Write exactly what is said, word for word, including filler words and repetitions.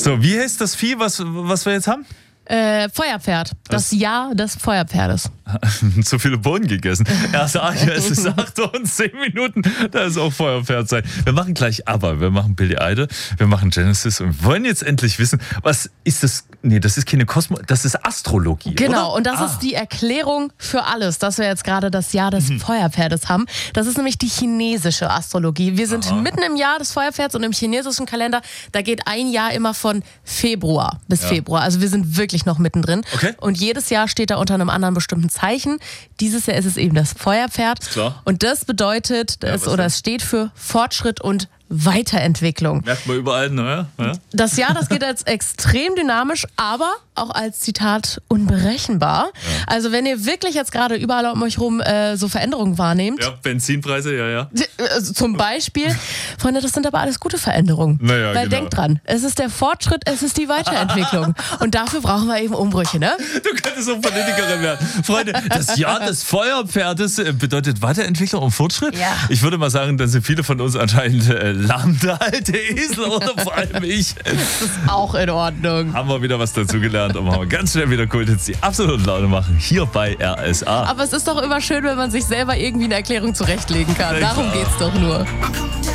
So, wie heißt das Vieh, was, was wir jetzt haben? Äh, Feuerpferd. Das Was? Jahr des Feuerpferdes. Zu viele Bohnen gegessen. Erst ah, ja, es ist acht Uhr und zehn Minuten, da ist auch Feuerpferdzeit. Wir machen gleich aber, wir machen Billy Idol, wir machen Genesis und wir wollen jetzt endlich wissen, was ist das? Nee, das ist keine Kosmos, das ist Astrologie, Genau, oder? und das ah. ist die Erklärung für alles, dass wir jetzt gerade das Jahr des Mhm. Feuerpferdes haben. Das ist nämlich die chinesische Astrologie. Wir sind Aha. mitten im Jahr des Feuerpferds und im chinesischen Kalender, da geht ein Jahr immer von Februar bis Ja. Februar. Also wir sind wirklich noch mittendrin. Okay. Und jedes Jahr steht da unter einem anderen bestimmten Zeichen. Dieses Jahr ist es eben das Feuerpferd. klar. Und das bedeutet, Ja, es, was oder denn? es steht für Fortschritt und Weiterentwicklung. Merkt man überall, ne? Ja? Das Jahr, das geht als extrem dynamisch, aber auch als Zitat unberechenbar. Also wenn ihr wirklich jetzt gerade überall um euch rum äh, so Veränderungen wahrnehmt, Ja, Benzinpreise, ja, ja. also zum Beispiel, Freunde, das sind aber alles gute Veränderungen. Naja, Weil genau. denkt dran, es ist der Fortschritt, es ist die Weiterentwicklung. Und dafür brauchen wir eben Umbrüche, ne? Du könntest so Politikerin werden. Freunde, das Jahr des Feuerpferdes äh, bedeutet Weiterentwicklung und Fortschritt. Ja. Ich würde mal sagen, dann sind viele von uns anscheinend äh, lahmte alte Esel oder vor allem ich. Das ist auch in Ordnung. Haben wir wieder was dazugelernt und haben wir ganz schnell wieder Kulthits, die absolut Laune machen, hier bei R S A. Aber es ist doch immer schön, wenn man sich selber irgendwie eine Erklärung zurechtlegen kann. Darum geht's doch nur.